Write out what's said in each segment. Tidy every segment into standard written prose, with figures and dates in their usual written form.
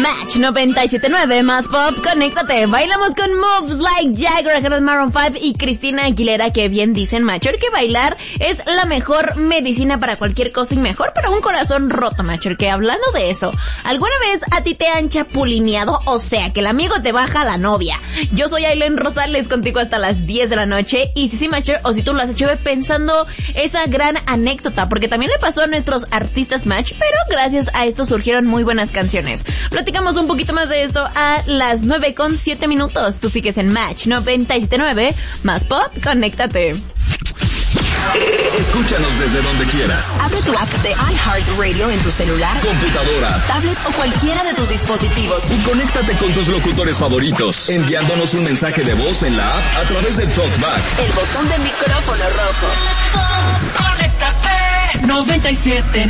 Match 97.9 más pop, conéctate. Bailamos con Moves Like Jagger, Maroon 5 y Cristina Aguilera, que bien dicen, Macher, que bailar es la mejor medicina para cualquier cosa y mejor para un corazón roto, Macher. Que hablando de eso, ¿alguna vez a ti te han chapulineado? O sea, que el amigo te baja a la novia. Yo soy Aileen Rosales, contigo hasta las 10 de la noche. Y sí, Macher, o si tú lo has hecho, ve pensando esa gran anécdota, porque también le pasó a nuestros artistas Match, pero gracias a esto surgieron muy buenas canciones. Platicamos un poquito más de esto a las 9:07. Tú sigues en Match 97.9 más pop, conéctate. Escúchanos desde donde quieras. Abre tu app de iHeartRadio en tu celular, computadora, tablet o cualquiera de tus dispositivos. Y conéctate con tus locutores favoritos, enviándonos un mensaje de voz en la app a través del TalkBack. El botón de micrófono rojo. Conéctate 97.9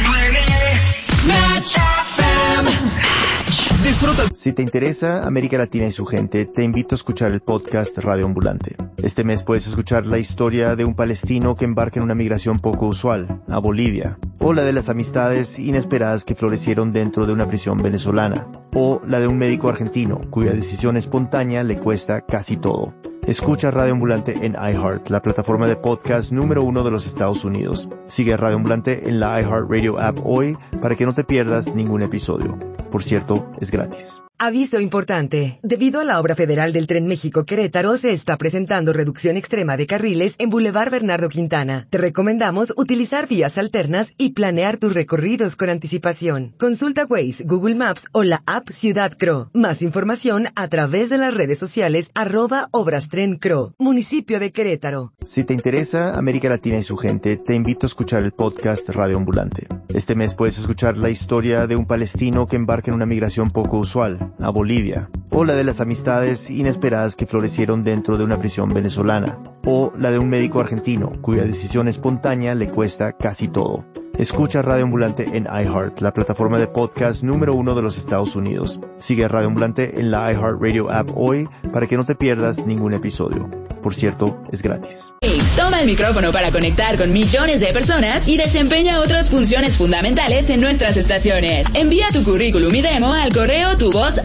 Match FM. Disfruta. Si te interesa América Latina y su gente, te invito a escuchar el podcast Radio Ambulante. Este mes puedes escuchar la historia de un palestino que embarca en una migración poco usual, a Bolivia, o la de las amistades inesperadas que florecieron dentro de una prisión venezolana, o la de un médico argentino cuya decisión espontánea le cuesta casi todo. Escucha Radio Ambulante en iHeart, la plataforma de podcast número 1 de los Estados Unidos. Sigue Radio Ambulante en la iHeartRadio app hoy para que no te pierdas ningún episodio. Por cierto, es gratis. Aviso importante. Debido a la obra federal del Tren México-Querétaro, se está presentando reducción extrema de carriles en Boulevard Bernardo Quintana. Te recomendamos utilizar vías alternas y planear tus recorridos con anticipación. Consulta Waze, Google Maps o la app Ciudad Cro. Más información a través de las redes sociales @ObrasTrenCro. Municipio de Querétaro. Si te interesa América Latina y su gente, te invito a escuchar el podcast Radio Ambulante. Este mes puedes escuchar la historia de un palestino que embarca en una migración poco usual, a Bolivia, o la de las amistades inesperadas que florecieron dentro de una prisión venezolana, o la de un médico argentino cuya decisión espontánea le cuesta casi todo. Escucha Radio Ambulante en iHeart, la plataforma de podcast número 1 de los Estados Unidos. Sigue Radio Ambulante en la iHeartRadio app hoy para que no te pierdas ningún episodio. Por cierto, es gratis. Toma el micrófono para conectar con millones de personas y desempeña otras funciones fundamentales en nuestras estaciones. Envía tu currículum y demo al correo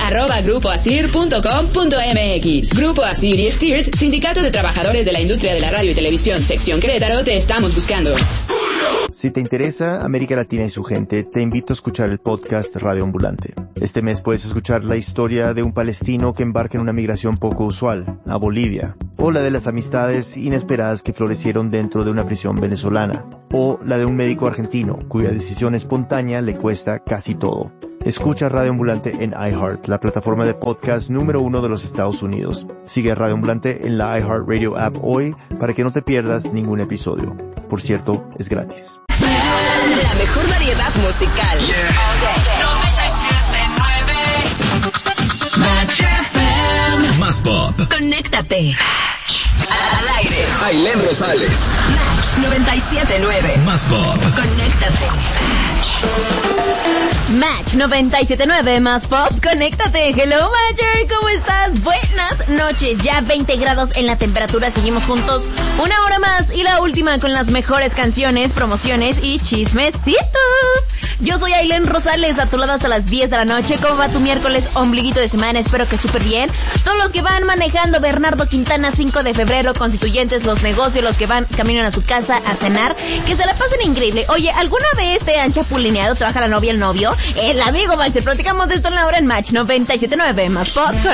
tuvoz@grupoasir.com.mx. Grupo Asir y STIRT, Sindicato de Trabajadores de la Industria de la Radio y Televisión, Sección Querétaro, te estamos buscando. Si te interesa América Latina y su gente, te invito a escuchar el podcast Radio Ambulante. Este mes puedes escuchar la historia de un palestino que embarca en una migración poco usual, a Bolivia, o la de las amistades inesperadas que florecieron dentro de una prisión venezolana, o la de un médico argentino cuya decisión espontánea le cuesta casi todo. Escucha Radio Ambulante en iHeart, la plataforma de podcast número 1 de los Estados Unidos. Sigue Radio Ambulante en la iHeartRadio app hoy para que no te pierdas ningún episodio. Por cierto, es gratis. La mejor variedad musical. 97.9 Match FM. Más pop. Conéctate. Al aire. Aileen Rosales. Match 97.9. Más pop. Conéctate. Match 97.9 más pop, conéctate. Hello Matcher, ¿cómo estás? Buenas noches, ya 20 grados en la temperatura, seguimos juntos una hora más y la última con las mejores canciones, promociones y chismecitos. Yo soy Aileen Rosales, a tu lado hasta las 10 de la noche. ¿Cómo va tu miércoles, ombliguito de semana? Espero que súper bien. Todos los que van manejando Bernardo Quintana 5 de febrero, Constituyentes, los negocios, los que van camino a su casa a cenar, que se la pasen increíble. Oye, ¿alguna vez te han chapulineado? ¿Te baja la novia, el novio? El amigo Max, platicamos de esto en la hora en Match 97.9 más pop.